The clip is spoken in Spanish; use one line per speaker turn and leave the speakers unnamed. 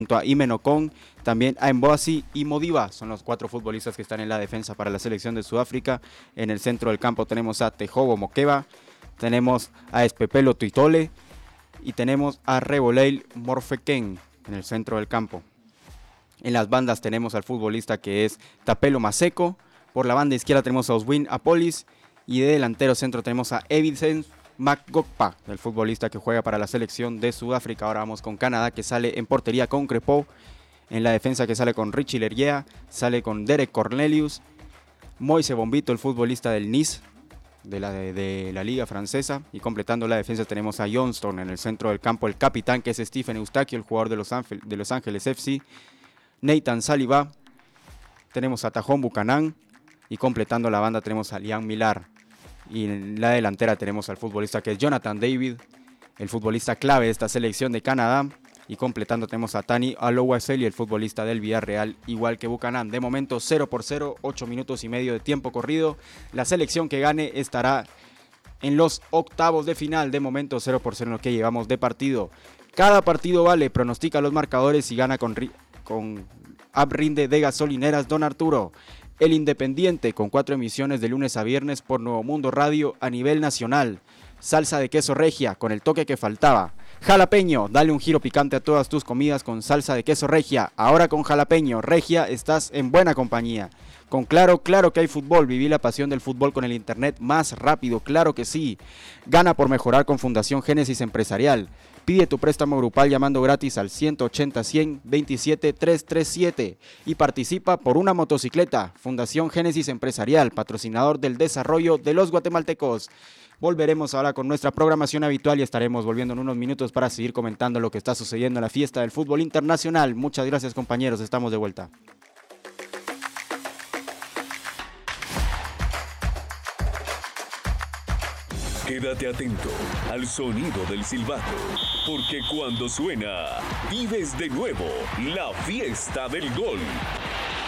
junto a Imenokon, también a Mboasi y Modiba. Son los 4 futbolistas que están en la defensa para la selección de Sudáfrica. En el centro del campo tenemos a Tejobo Mokeba, tenemos a Espepelo Tuitole y tenemos a Reboleil Morfeken en el centro del campo. En las bandas tenemos al futbolista que es Tapelo Maseko. Por la banda izquierda tenemos a Oswin Apolis y de delantero centro tenemos a Evidence Makgokpa, el futbolista que juega para la selección de Sudáfrica. Ahora vamos con Canadá, que sale en portería con Crepeau, en la defensa que sale con Richie Lerguea, sale con Derek Cornelius, Moise Bombito, el futbolista del Nice, de la liga francesa, y completando la defensa tenemos a Johnston en el centro del campo, el capitán que es Stephen Eustaquio, el jugador de Los Ángeles FC, Nathan Saliba, tenemos a Tajón Buchanan, y completando la banda tenemos a Liam Millar. Y en la delantera tenemos al futbolista que es Jonathan David, el futbolista clave de esta selección de Canadá. Y completando tenemos a Tani Alowaseli, el futbolista del Villarreal, igual que Buchanan. De momento 0-0, 8 minutos y medio de tiempo corrido. La selección que gane estará en los octavos de final. De momento 0-0 en lo que llevamos de partido. Cada partido vale, pronostica los marcadores y gana con app rinde de gasolineras Don Arturo. El Independiente, con 4 emisiones de lunes a viernes por Nuevo Mundo Radio a nivel nacional. Salsa de queso regia, con el toque que faltaba. Jalapeño, dale un giro picante a todas tus comidas con salsa de queso regia. Ahora con jalapeño regia estás en buena compañía. Con Claro que hay fútbol. Viví la pasión del fútbol con el internet más rápido, claro que sí. Gana por mejorar con Fundación Génesis Empresarial. Pide tu préstamo grupal llamando gratis al 180-100-27-337 y participa por una motocicleta. Fundación Génesis Empresarial, patrocinador del desarrollo de los guatemaltecos. Volveremos ahora con nuestra programación habitual y estaremos volviendo en unos minutos para seguir comentando lo que está sucediendo en la fiesta del fútbol internacional. Muchas gracias, compañeros, estamos de vuelta.
Quédate atento al sonido del silbato, porque cuando suena, vives de nuevo la fiesta del gol.